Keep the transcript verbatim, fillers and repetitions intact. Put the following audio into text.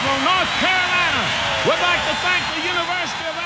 Charlottesville, North Carolina. We'd like to thank the University of